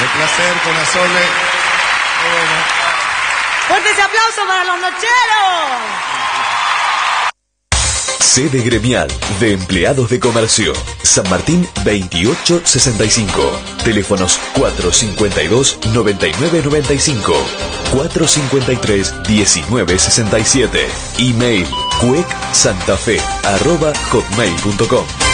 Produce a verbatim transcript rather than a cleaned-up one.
placer con Azole. Bueno. ¡Fuerte ese aplauso para los nocheros! Sede gremial de empleados de comercio. San Martín veintiocho sesenta y cinco. Teléfonos cuatro cincuenta y dos, noventa y nueve noventa y cinco. cuatro cincuenta y tres, diecinueve sesenta y siete. Email cuec santafe arroba hotmail punto com.